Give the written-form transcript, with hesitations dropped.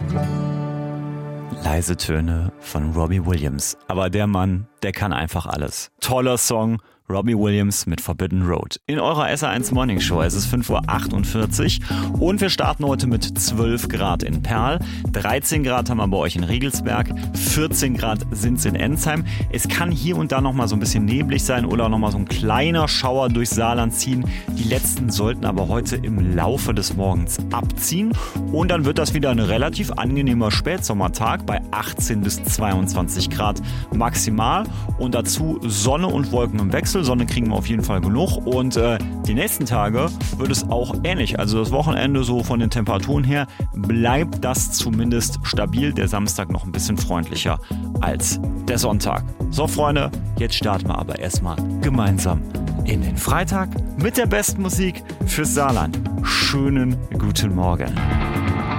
Leise Töne von Robbie Williams. Aber der Mann, der kann einfach alles. Toller Song. Robbie Williams mit Forbidden Road. In eurer SR1 Morning Show. Es ist 5:48 Uhr und wir starten heute mit 12 Grad in Perl. 13 Grad haben wir bei euch in Regelsberg. 14 Grad sind es in Ensheim. Es kann hier und da noch mal so ein bisschen neblig sein oder noch mal so ein kleiner Schauer durchs Saarland ziehen. Die letzten sollten aber heute im Laufe des Morgens abziehen. Und dann wird das wieder ein relativ angenehmer Spätsommertag bei 18 bis 22 Grad maximal. Und dazu Sonne und Wolken im Wechsel. Sonne kriegen wir auf jeden Fall genug und die nächsten Tage wird es auch ähnlich. Also das Wochenende so von den Temperaturen her bleibt das zumindest stabil. Der Samstag noch ein bisschen freundlicher als der Sonntag. So Freunde, jetzt starten wir aber erstmal gemeinsam in den Freitag mit der besten Musik fürs Saarland. Schönen guten Morgen.